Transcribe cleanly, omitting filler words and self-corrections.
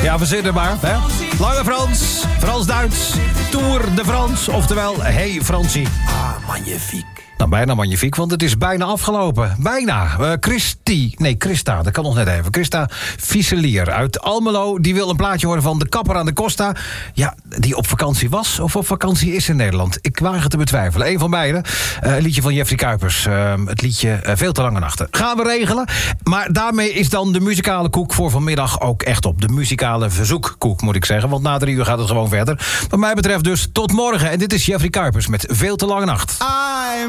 Ja, verzin er maar. Hè? Lange Frans, Frans-Duits, Tour de France. Oftewel, hey Fransie. Ah, magnifiek. Nou, bijna magnifiek, want het is bijna afgelopen. Bijna. Christa, dat kan nog net even. Christa Fieselier uit Almelo, die wil een plaatje horen van de kapper aan de Costa. Ja, die op vakantie was of op vakantie is in Nederland. Ik waag het te betwijfelen. Eén van beiden. Een liedje van Jeffrey Kuipers. Het liedje Veel te lange nachten. Gaan we regelen. Maar daarmee is dan de muzikale koek voor vanmiddag ook echt op. De muzikale verzoekkoek, moet ik zeggen. Want na 3 uur gaat het gewoon verder. Wat mij betreft dus tot morgen. En dit is Jeffrey Kuipers met Veel te lange nacht.